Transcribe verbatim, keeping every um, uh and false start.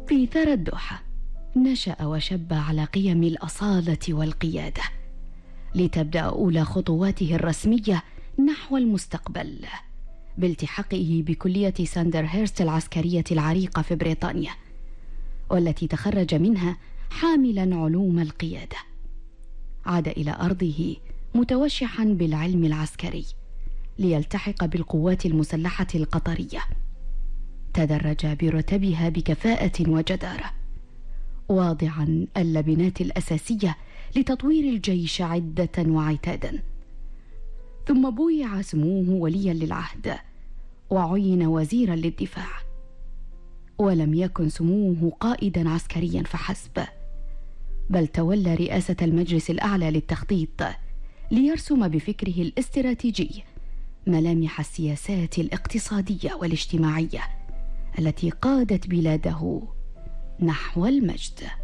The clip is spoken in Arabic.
في ثرى الدوحة نشأ وشب على قيم الأصالة والقيادة، لتبدأ أولى خطواته الرسمية نحو المستقبل بالتحاقه بكلية ساندرهيرست العسكرية العريقة في بريطانيا، والتي تخرج منها حاملا علوم القيادة. عاد إلى أرضه متوشحا بالعلم العسكري ليلتحق بالقوات المسلحة القطرية. تدرج برتبها بكفاءة وجدارة، واضعا اللبنات الأساسية لتطوير الجيش عدة وعتادا. ثم بويع سموه وليا للعهد وعين وزيرا للدفاع، ولم يكن سموه قائدا عسكريا فحسب، بل تولى رئاسة المجلس الأعلى للتخطيط ليرسم بفكره الاستراتيجي ملامح السياسات الاقتصادية والاجتماعية التي قادت بلاده نحو المجد.